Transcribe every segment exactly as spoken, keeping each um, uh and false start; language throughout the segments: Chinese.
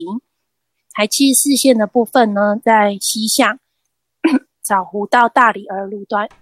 台七十四线的部分呢，在西向草湖到大里二路段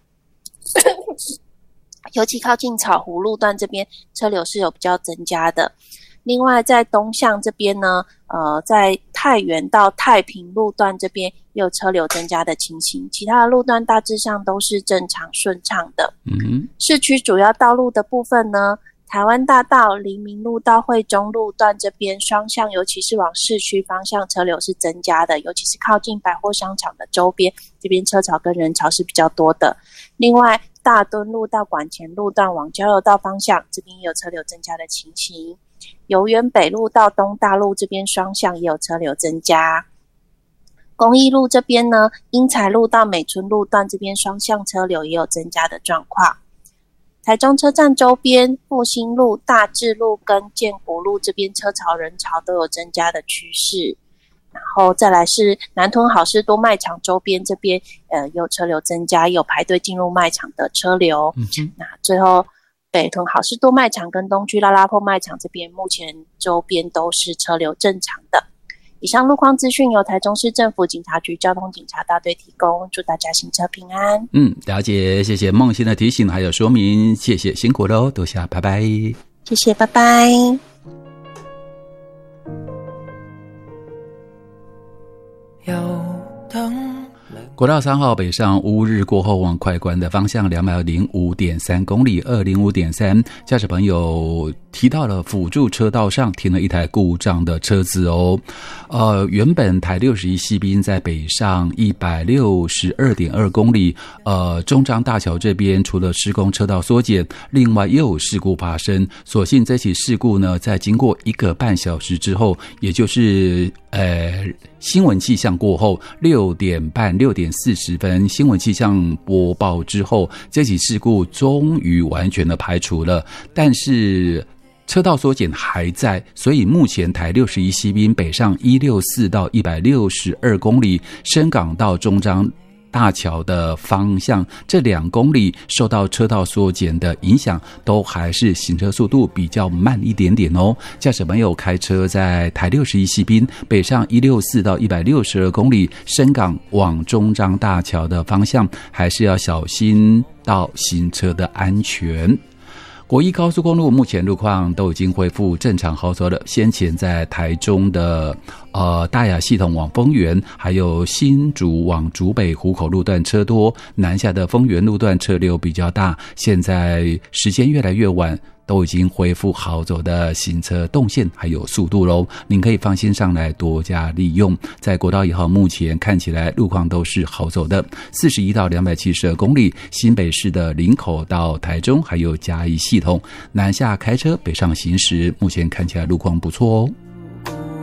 尤其靠近草湖路段这边车流是有比较增加的。另外在东向这边呢，呃，在太原到太平路段这边也有车流增加的情形，其他的路段大致上都是正常顺畅的。嗯，市区主要道路的部分呢，台湾大道、黎明路到惠中路段这边双向，尤其是往市区方向车流是增加的，尤其是靠近百货商场的周边，这边车潮跟人潮是比较多的。另外大墩路到馆前路段往交流道方向，这边也有车流增加的情形。由园北路到东大路这边双向也有车流增加。公益路这边呢，英才路到美村路段这边双向车流也有增加的状况。台中车站周边复兴路、大智路跟建国路这边车潮人潮都有增加的趋势。然后再来是南屯好事多卖场周边这边呃有车流增加，也有排队进入卖场的车流。嗯，那最后北屯好事多卖场跟东区拉拉破卖场这边目前周边都是车流正常的。以上路况资讯由台中市政府警察局交通警察大队提供，祝大家行车平安。 嗯，了解，谢谢梦欣的提醒还有说明，谢谢，辛苦了，多谢，拜拜。 谢谢，拜拜。 有灯。国道三号北上乌日过后往快关的方向两百零五点三公里，二零五点三，驾驶朋友提到了辅助车道上停了一台故障的车子哦。呃，原本台六十一西滨在北上一百六十二点二公里，呃，中彰大桥这边除了施工车道缩减，另外又有事故发生。所幸这起事故呢，在经过一个半小时之后，也就是呃新闻气象过后六点半六点四十分新闻气象播报之后，这起事故终于完全的排除了，但是车道缩减还在，所以目前台六十一西滨北上一百六十四到一百六十二公里，深港到中彰大桥的方向这两公里受到车道缩减的影响，都还是行车速度比较慢一点点哦。驾驶朋友开车在台六十一西滨北上一百六十四到一百六十二公里，深港往中彰大桥的方向，还是要小心到行车的安全。国一高速公路目前路况都已经恢复正常好走了。先前在台中的呃大雅系统往丰原，还有新竹往竹北湖口路段车多，南下的丰原路段车流比较大。现在时间越来越晚，都已经恢复好走的行车动线还有速度咯，您可以放心上来多加利用。在国道一号目前看起来路况都是好走的，四十一到两百七十二公里，新北市的林口到台中还有嘉义系统南下开车北上行驶，目前看起来路况不错哦。